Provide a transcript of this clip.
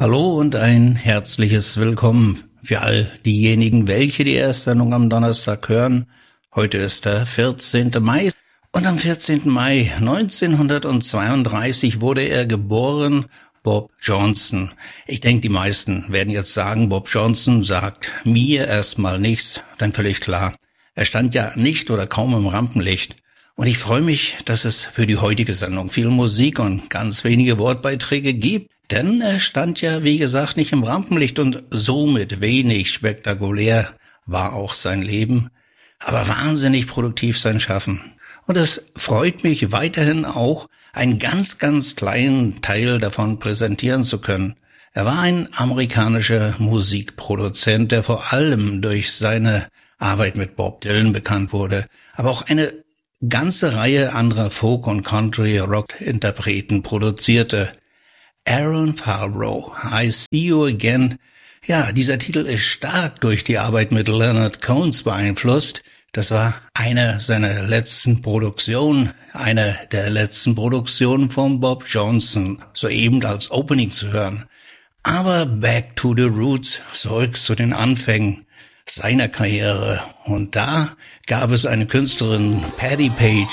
Hallo und ein herzliches Willkommen für all diejenigen, welche die Erstsendung am Donnerstag hören. Heute ist der 14. Mai und am 14. Mai 1932 wurde er geboren, Bob Johnson. Ich denke, die meisten werden jetzt sagen, Bob Johnson sagt mir erstmal nichts, denn völlig klar, er stand ja nicht oder kaum im Rampenlicht. Und ich freue mich, dass es für die heutige Sendung viel Musik und ganz wenige Wortbeiträge gibt, denn er stand ja, wie gesagt, nicht im Rampenlicht und somit wenig spektakulär war auch sein Leben, aber wahnsinnig produktiv sein Schaffen. Und es freut mich weiterhin auch, einen ganz, ganz kleinen Teil davon präsentieren zu können. Er war ein amerikanischer Musikproduzent, der vor allem durch seine Arbeit mit Bob Dylan bekannt wurde, aber auch eine ganze Reihe anderer Folk- und Country-Rock-Interpreten produzierte. Aaron Farrow, I See You Again. Ja, dieser Titel ist stark durch die Arbeit mit Leonard Cohen beeinflusst. Das war eine der letzten Produktionen von Bob Johnson, soeben als Opening zu hören. Aber back to the roots, zurück zu den Anfängen seiner Karriere. Und da gab es eine Künstlerin, Patti Page,